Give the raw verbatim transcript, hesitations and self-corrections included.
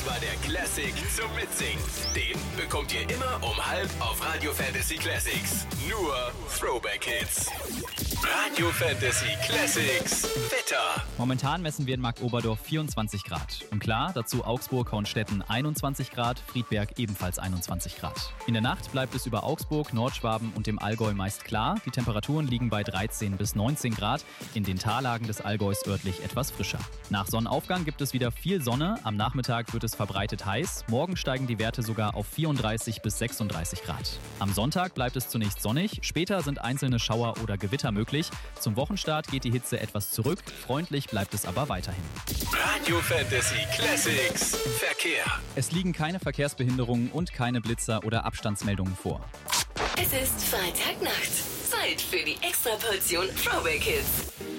war der Classic zum Mitsingen. Den bekommt ihr immer um halb auf Radio Fantasy Classics. Nur Throwback-Hits. Radio Fantasy Classics Wetter. Momentan messen wir in Marktoberdorf vierundzwanzig Grad. Und klar, dazu Augsburg, Hohenstetten einundzwanzig Grad, Friedberg ebenfalls einundzwanzig Grad. In der Nacht bleibt es über Augsburg, Nordschwaben und dem Allgäu meist klar. Die Temperaturen liegen bei dreizehn bis neunzehn Grad. In den Tallagen des Allgäus örtlich etwas frischer. Nach Sonnenaufgang gibt es wieder viel Sonne. Am Nachmittag wird es verbreitet heiß. Morgen steigen die Werte sogar auf vierunddreißig bis sechsunddreißig Grad. Am Sonntag bleibt es zunächst sonnig. Später sind einzelne Schauer oder Gewitter möglich. Zum Wochenstart geht die Hitze etwas zurück. Freundlich bleibt es aber weiterhin. Radio Fantasy Classics Verkehr. Es liegen keine Verkehrsbehinderungen und keine Blitzer oder Abstandsmeldungen vor. Es ist Freitagnacht. Zeit für die Extraportion Throwback Hits.